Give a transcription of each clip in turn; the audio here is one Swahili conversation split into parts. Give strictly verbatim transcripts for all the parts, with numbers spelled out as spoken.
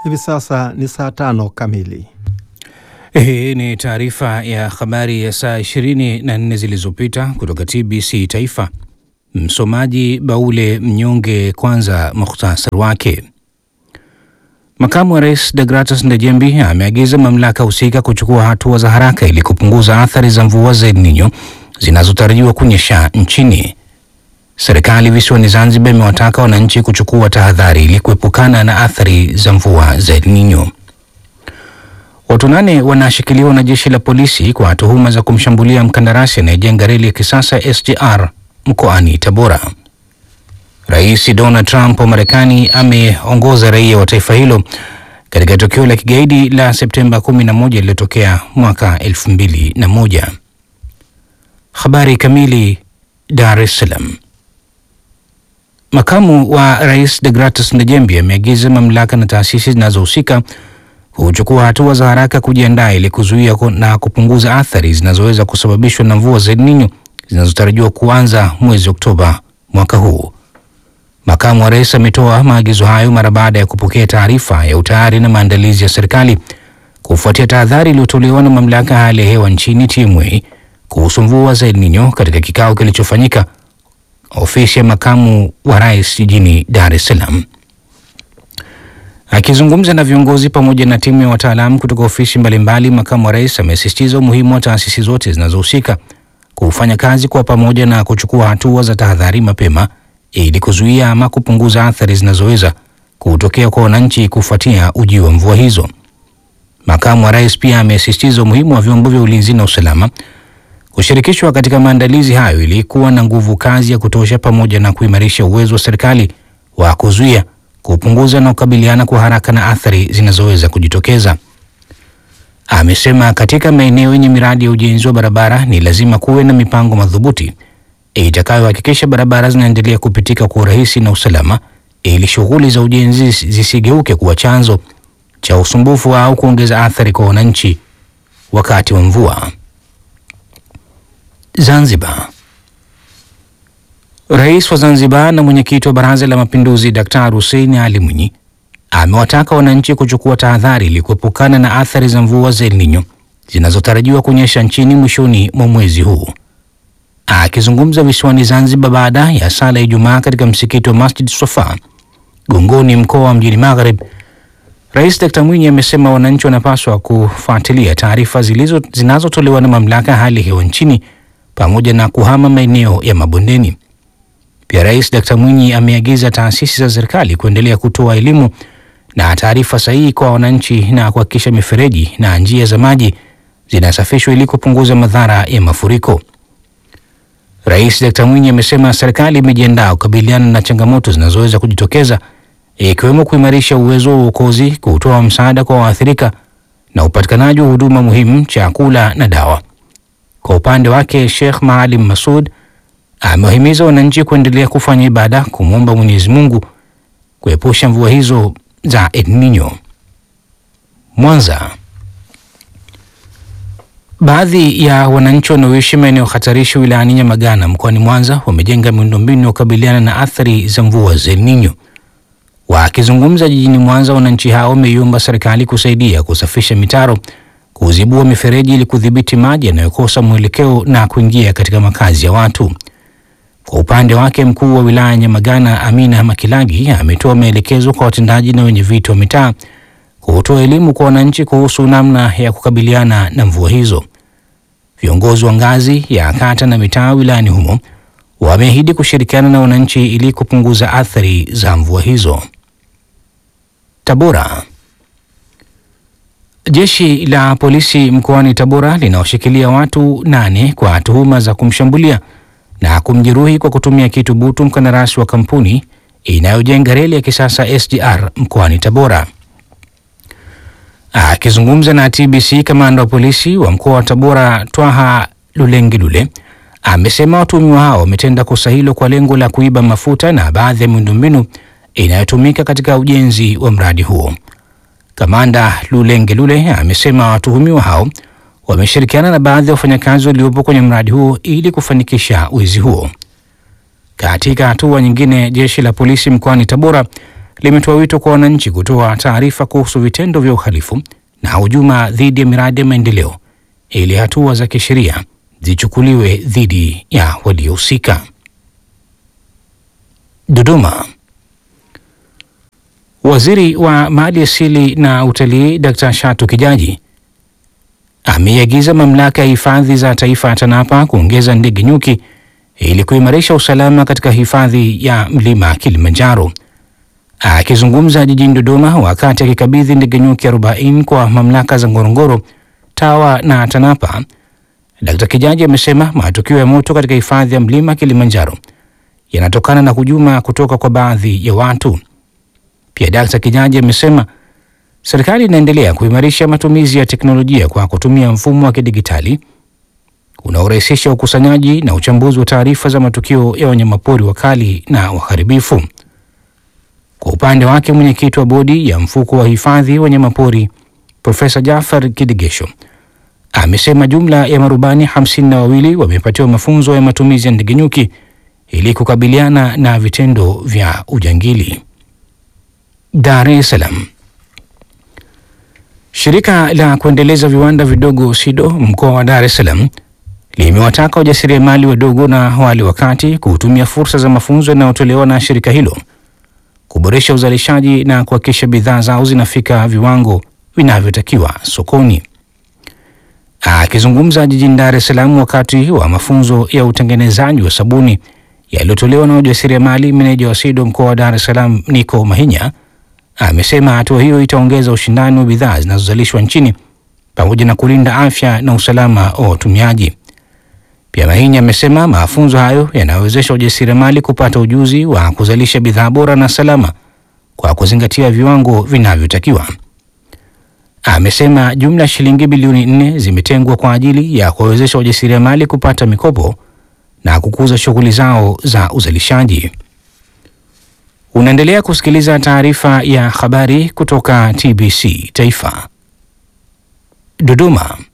Hivi sasa ni saa tano kamili. Hii ni taarifa ya habari ya saa ishirini na nne zilizopita kutoka T B C Taifa. Msomaji Baule Mnyonge. Kwanza mukhtasari wake. Makamu wa Rais Degratus Ndejembi ameagiza mamlaka husika kuchukua hatua za haraka ili kupunguza athari za mvua za El Nino zinazotarajiwa kunyesha nchini. Serikali visiwani Zanzibar imewataka wananchi kuchukua tahadhari ili kuepukana na athari za mvua za El Nino. Watu nane wanashikiliwa na jeshi la polisi kwa tuhuma za kumshambulia mkandarasi anayejenga reli ya kisasa S G R mkoani Tabora. Rais Donald Trump wa Marekani ameongoza raia wa taifa hilo katika tukio la kigaidi la Septemba kumi na moja lililotokea mwaka elfu mbili na moja. Habari kamili. Dar es Salaam. Makamu wa Rais Degratus Ndejembi ameagiza mamlaka na taasisi zinazohusika kuchukua hatua za haraka kujiandaa ili kuzuia na kupunguza athari zinazoweza kusababishwa na mvua za El Nino zinazotarajiwa kuanza mwezi Oktoba mwaka huu. Makamu wa Rais ametoa maagizo hayo mara baada ya kupokea taarifa ya utayari na maandalizi ya serikali kufuatia tahadhari iliyotolewa na mamlaka ya hali ya hewa nchini T M A kuhusu mvua za El Nino katika kikao kilichofanyika ofisi ya makamu wa rais jijini Dar es Salaam. Akizungumza na viongozi pamoja na timu ya wataalamu kutoka ofisi mbalimbali, makamu wa rais amesisitiza umuhimu wa taasisi zote zinazohusika kufanya kazi kwa pamoja na kuchukua hatua za tahadhari mapema ili kuzuia ama kupunguza athari zinazoweza kutokea kwa wananchi kufuatia ujio wa mvua hizo. Makamu wa rais pia amesisitiza umuhimu wa vyombo vya ulinzi na usalama kushirikishwa katika maandalizi hayo ili kuwa na nguvu kazi ya kutosha pamoja na kuimarisha uwezo wa serikali wa kuzuia, kupunguza na kukabiliana kwa haraka na athari zinazoweza kujitokeza. Amesema katika maeneo yenye miradi ya ujenzi wa barabara ni lazima kuwe na mipango madhubuti itakayohakikisha barabara zinaendelea kupitika kwa urahisi na usalama ili shughuli za ujenzi zisigeuke kuwa chanzo cha usumbufu au kuongeza athari kwa wananchi wakati wa mvua. Zanzibar. Rais wa Zanzibar na mwenyekiti wa Baraza la Mapinduzi Daktari Hussein Ali Mwinyi amewataka wananchi kuchukua tahadhari ili kuepukana na athari za mvua za El Nino zinazotarajiwa kunyesha nchini mwishoni mwa mwezi huu. Akizungumza visiwani Zanzibar baada ya sala ya Ijumaa katika msikiti wa Masjid Swafa Gongoni, mkoa wa Mjini Magharibi, Rais Daktari Mwinyi amesema wananchi wanapaswa kufuatilia taarifa zilizo zinazotolewa na mamlaka ya hali ya hewa nchini pamoja na kuhama maeneo ya mabondeni. Pia Rais Daktari Mwinyi ameagiza taasisi za serikali kuendelea kutoa elimu na taarifa sahihi kwa wananchi na kuhakikisha mifereji na njia za maji zinasafishwa ili kupunguza madhara ya mafuriko. Rais Daktari Mwinyi amesema serikali imejiandaa kukabiliana na changamoto zinazoweza kujitokeza ikiwemo kuimarisha uwezo wa uokozi, kutoa msaada kwa waathirika na upatikanaji wa huduma muhimu, chakula na dawa. Kwa upande wake, Sheikh Maalim Masud amewahimiza wananchi kuendelea kufanya ibada, kumwomba Mwenyezi Mungu kuepusha mvua hizo za El Nino. Mwanza. Baadhi ya wananchi wanaoishi maeneo hatarishi wilayani Nyamagana mkoani Mwanza wamejenga miundombinu ya kukabiliana na athari za mvua za El Nino. Wakizungumza jijini Mwanza, wananchi hao wameiomba serikali kusaidia kusafisha mitaro, kuzibua mifereji ili kudhibiti maji yanayokosa mwelekeo na kuingia katika makazi ya watu. Kwa upande wake, mkuu wa wilaya Nyamagana Amina Makilagi ametoa maelekezo kwa watendaji na wenye viti wa mitaa kutoa elimu kwa wananchi kuhusu namna ya kukabiliana na mvua hizo. Viongozi wa ngazi ya kata na mitaa wilayani humo wameahidi kushirikiana na wananchi ili kupunguza athari za mvua hizo. Tabora. Jeshi la polisi mkoani Tabora linaoshikilia watu nane kwa tuhuma za kumshambulia na kumjeruhi kwa kutumia kitu butu mkandarasi wa kampuni inayojenga reli ya kisasa S G R mkoani Tabora. Akizungumza na T B C, kamanda wa polisi wa mkoa wa Tabora Twaha Lulengilule amesema watuhumiwa hao wametenda kosa hilo kwa lengo la kuiba mafuta na baadhi ya miundombinu inayotumika katika ujenzi wa mradi huo. Kamanda Lulengelule amesema watuhumiwa hao wameshirikiana na baadhi ya wafanyakazi waliopo kwenye mradi huo ili kufanikisha wizi huo. Katika hatua nyingine, jeshi la polisi mkoani Tabora limetoa wito kwa wananchi kutoa taarifa kuhusu vitendo vya uhalifu na hujuma dhidi ya miradi ya maendeleo ili hatua za kisheria zichukuliwe dhidi ya waliohusika. Dodoma. Waziri wa Mali Asili na Utalii Daktari Shatu Kijaji ameiagiza mamlaka ya hifadhi za taifa TANAPA kuongeza ndege nyuki ili kuimarisha usalama katika hifadhi ya mlima Kilimanjaro. Akizungumza jijini Dodoma wakati akikabidhi ndege nyuki arobaini kwa mamlaka za Ngorongoro, Tawa na TANAPA, Daktari Kijaji amesema matukio ya moto katika hifadhi ya mlima Kilimanjaro yanatokana na hujuma kutoka kwa baadhi ya watu. Pia Daktari Kijaji amesema serikali inaendelea kuimarisha matumizi ya teknolojia kwa kutumia mfumo wa kidigitali unaorahisisha ukusanyaji na uchambuzi wa taarifa za matukio ya wanyamapori wakali na waharibifu. Kwa upande wake, mwenyekiti wa bodi ya mfuko wa hifadhi wanyamapori Profesa Jafar Kidigesho amesema jumla ya marubani hamsini na wawili wamepatiwa mafunzo ya matumizi ya ndege nyuki ili kukabiliana na vitendo vya ujangili. Dar es Salaam. Shirika la kuendeleza viwanda vidogo SIDO mkoa wa Dar es Salaam limewataka wajasiriamali wadogo na wale wakati kutumia fursa za mafunzo yanayotolewa na shirika hilo kuboresha uzalishaji na kuhakikisha bidhaa zao zinafika viwango vinavyotakiwa sokoni. Akizungumza jijini Dar es Salaam wakati wa mafunzo ya utengenezaji wa sabuni yaliyotolewa na wajasiriamali, meneja wa SIDO mkoa wa Dar es Salaam Nico Mahinya amesema hatua hiyo itaongeza ushindani wa bidhaa zinazozalishwa nchini pamoja na kulinda afya na usalama wa watumiaji. Pia Mahinya amesema mafunzo hayo yanawezesha wajasiriamali kupata ujuzi wa kuzalisha bidhaa bora na salama kwa kuzingatia viwango vinavyotakiwa. Amesema jumla shilingi bilioni nne zimetengwa kwa ajili ya kuwezesha wajasiriamali kupata mikopo na kukuza shughuli zao za uzalishaji. Unaendelea kusikiliza taarifa ya habari kutoka T B C Taifa. Dodoma.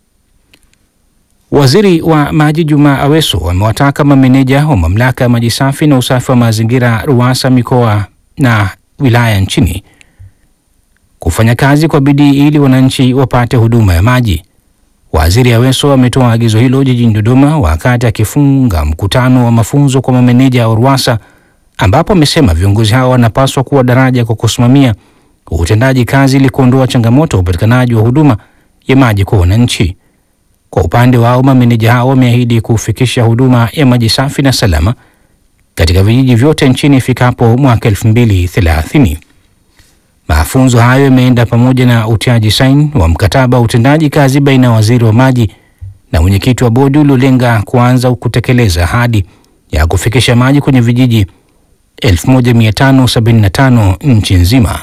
Waziri wa Maji Juma Aweso amewataka mameneja wa mamlaka ya maji safi na usafi wa mazingira RUWASA mikoa na wilaya nchini kufanya kazi kwa bidii ili wananchi wapate huduma ya maji. Waziri Aweso ametoa agizo hilo jijini Dodoma wakati akifunga mkutano wa mafunzo kwa mameneja wa RUWASA, ambapo amesema viongozi hao wanapaswa kuwa daraja kwa kusimamia utendaji kazi ili kuondoa changamoto ya upatikanaji wa huduma ya maji kwa wananchi. Kwa upande wao, mameneja hao wameahidi kufikisha huduma ya maji safi na salama katika vijiji vyote nchini ifikapo mwaka elfu mbili thelathini. Mafunzo hayo yameenda pamoja na utiaji saini wa mkataba wa utendaji kazi baina ya waziri wa maji na mwenyekiti wa bodi uliolenga kuanza kutekeleza ahadi ya kufikisha maji kwenye vijiji elfu moja mia tano sabini na tano nchi nzima.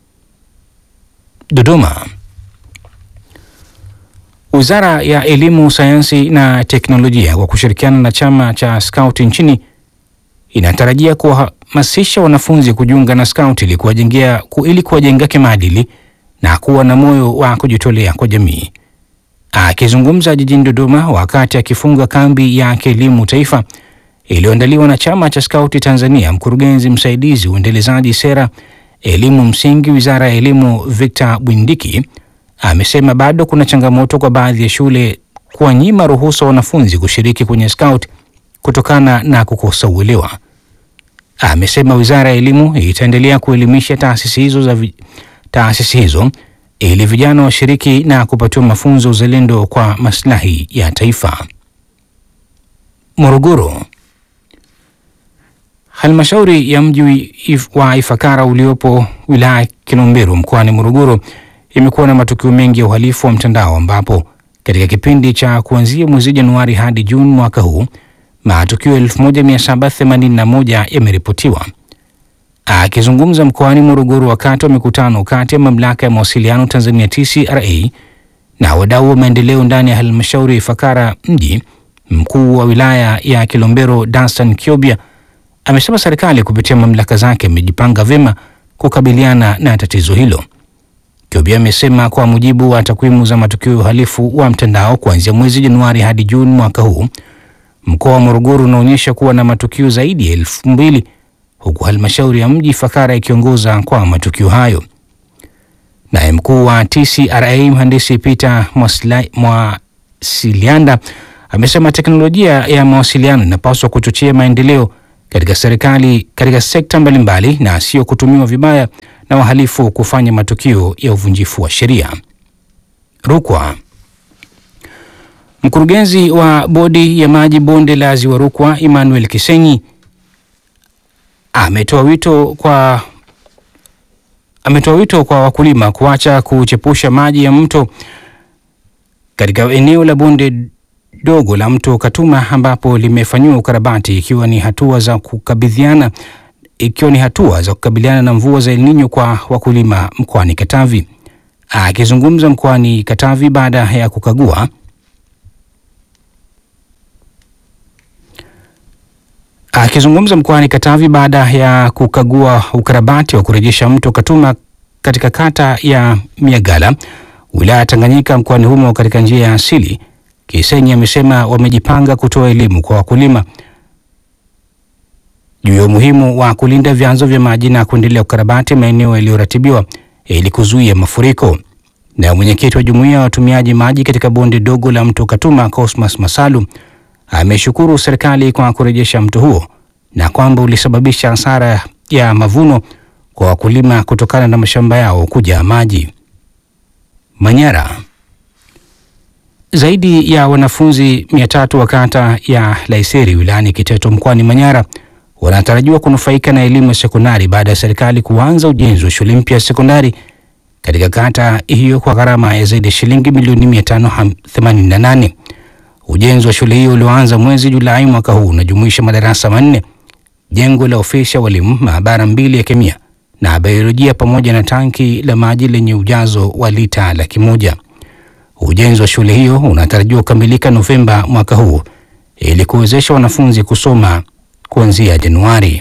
Dodoma. Wizara ya Elimu, Sayansi na Teknolojia kwa kushirikiana na chama cha Scout nchini inatarajia kuhamasisha wanafunzi kujiunga na Scout ili kuwajengea ili kuwajenga kimaadili na kuwa na moyo wa kujitolea kwa jamii. Akizungumza jijini Dodoma wakati akifunga kambi ya Elimu Taifa iliyoandaliwa na chama cha Scout Tanzania, mkurugenzi msaidizi uendelezaji sera elimu msingi Wizara ya Elimu Victor Bwindiki amesema bado kuna changamoto kwa baadhi ya shule kuwanyima ruhusa wanafunzi kushiriki kwenye Scout kutokana na kukosa uelewa. Amesema Wizara ya Elimu itaendelea kuelimisha taasisi hizo za vi... taasisi hizo ili vijana washiriki na kupatiwa mafunzo uzalendo kwa maslahi ya taifa. Morogoro. Halmashauri ya mji wa Ifakara uliopo wilaya Kilombero mkoani Morogoro imekuwa na matukio mengi ya uhalifu wa mtandao, ambapo katika kipindi cha kuanzia mwezi Januari hadi Juni mwaka huu matukio elfu moja mia saba themanini na moja yameripotiwa. Akizungumza mkoani Morogoro wakati wa mikutano kati ya mamlaka ya mawasiliano Tanzania T C R A na wadau wa maendeleo ndani ya halmashauri ya Ifakara mji, mkuu wa wilaya ya Kilombero Dunstan Kiobia amesema serikali kupitia mamlaka zake imejipanga vyema kukabiliana na tatizo hilo. Kiobia amesema kwa mujibu wa takwimu za matukio ya uhalifu wa mtandao kuanzia mwezi Januari hadi Juni mwaka huu, mkoa wa Morogoro unaonyesha kuwa na matukio zaidi ya elfu mbili huku halmashauri ya mji Ifakara ikiongoza kwa matukio hayo. Naye mkuu wa T C R A mhandisi Peter Mwasilianda amesema teknolojia ya mawasiliano inapaswa kuchochea maendeleo katika serikali katika sekta mbalimbali na sio kutumiwa vibaya na wahalifu kufanya matukio ya uvunjifu wa sheria. Rukwa. Mkurugenzi wa bodi ya maji bonde la Ziwa Rukwa Emmanuel Kisenyi ametoa wito kwa ametoa wito kwa wakulima kuacha kuchepusha maji ya mto katika eneo la bonde dogo la mto Katuma ambapo limefanyiwa ukarabati ikiwa ni hatua za kukabiliana ikiwa ni hatua za kukabiliana na mvua za El Nino kwa wakulima mkoani Katavi. Akizungumza mkoani Katavi baada ya kukagua Akizungumza mkoani Katavi baada ya kukagua ukarabati wa kurejesha mto Katuma katika kata ya Miagala, wilaya ya Tanganyika mkoani humo katika njia ya asili, Kisenyi amesema wamejipanga kutoa elimu kwa wakulima juu ya umuhimu wa kulinda vyanzo vya maji na kuendelea ukarabati maeneo yaliyoratibiwa ili kuzuia mafuriko. Na mwenyekiti wa jumuiya ya watumiaji maji katika bonde dogo la mto Katuma, Cosmas Masalu, ameshukuru serikali kwa kurejesha mto huo na kwamba ulisababisha hasara ya mavuno kwa wakulima kutokana na mashamba yao kujaa maji. Manyara. Zaidi ya wanafunzi mia tatu wa kata ya Laiseri wilayani Kiteto mkoani Manyara wanatarajiwa kunufaika na elimu ya sekondari baada ya serikali kuanza ujenzi wa shule mpya ya sekondari katika kata hiyo kwa gharama ya zaidi ya shilingi milioni mia tano themanini na nane. Ujenzi wa shule hiyo ulioanza mwezi Julai mwaka huu unajumuisha madarasa manne, jengo la ofisi ya walimu, maabara mbili ya kemia na biolojia pamoja na tanki la maji lenye ujazo wa lita laki moja. Ujenzi wa shule hiyo unatarajiwa kukamilika Novemba mwaka huu ili kuwezesha wanafunzi kusoma kuanzia Januari.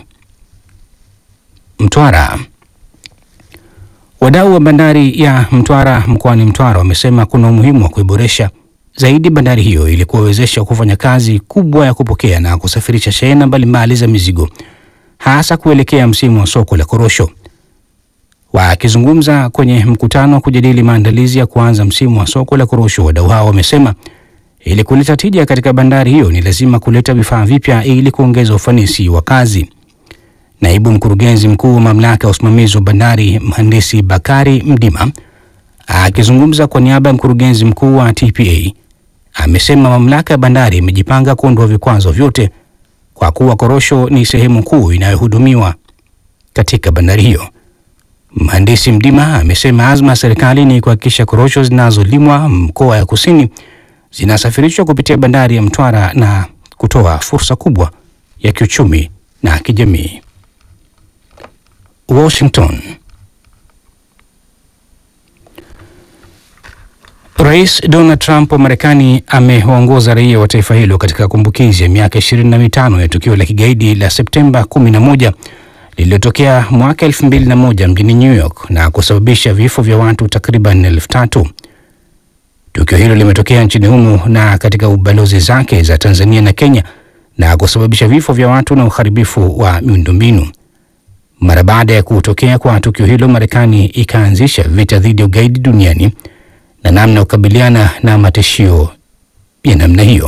Mtwara. Wadau wa bandari ya Mtwara mkoani Mtwara wamesema kuna umuhimu wa kuiboresha zaidi bandari hiyo ili kuwezesha kufanya kazi kubwa ya kupokea na kusafirisha shehena mbalimbali za mizigo hasa kuelekea msimu wa soko la korosho. Wakizungumza kwenye mkutano kujadili maandalizi ya kuanza msimu wa soko la korosho, wadau hao wamesema ili kuleta tija katika bandari hiyo ni lazima kuleta vifaa vipya ili kuongeza ufanisi wa kazi. Naibu mkurugenzi mkuu wa mamlaka ya usimamizi wa bandari mhandisi Bakari Mdima akizungumza kwa niaba ya mkurugenzi mkuu wa T P A amesema mamlaka ya bandari imejipanga kuondoa vikwazo vyote kwa kuwa korosho ni sehemu kuu inayohudumiwa katika bandari hiyo. Mhandisi Mdima amesema azma ya serikali ni kuhakikisha korosho zinazolimwa mkoa ya kusini zinasafirishwa kupitia bandari ya Mtwara na kutoa fursa kubwa ya kiuchumi na kijamii. Washington. Rais Donald Trump wa Marekani amewaongoza raia wa taifa hilo katika kumbukizi ya miaka ishirini na mitano ya tukio la kigaidi la Septemba kumi na moja lililotokea mwaka elfu mbili na moja mjini New York na kusababisha vifo vya watu takriban elfu tatu. Tukio hilo limetokea nchini humo na katika ubalozi zake za Tanzania na Kenya na kusababisha vifo vya watu na uharibifu wa miundombinu. Mara baada ya kutokea kwa tukio hilo, Marekani ikaanzisha vita dhidi ya ugaidi duniani na namna kukabiliana na matishio ya namna hiyo.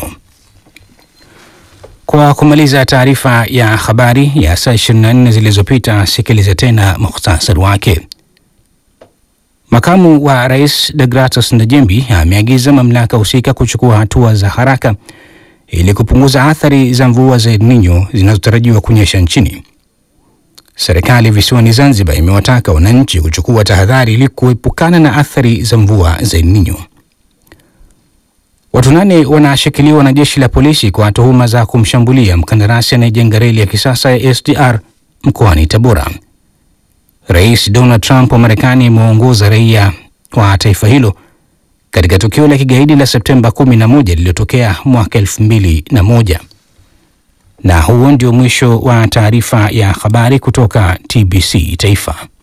Kwa kumaliza taarifa ya habari ya saa ishirini na nne zilizopita, sikiliza tena mukhtasari wake. Makamu wa Rais Degratus Ndejembi ameagiza mamlaka husika kuchukua hatua za haraka ili kupunguza athari za mvua za El Nino zinazotarajiwa kunyesha nchini. Serikali visiwani Zanzibar imewataka wananchi kuchukua tahadhari ili kuepukana na athari za mvua za El Nino. Watu nane wanashikiliwa na jeshi la polisi kwa tuhuma za kumshambulia mkandarasi anayejenga reli ya kisasa ya S D R mkoani Tabora. Rais Donald Trump wa Marekani ameongoza raia wa taifa hilo katika tukio la kigaidi la Septemba kumi na moja lililotokea mwaka elfu mbili na moja. Na huo ndio mwisho wa taarifa ya habari kutoka T B C Taifa.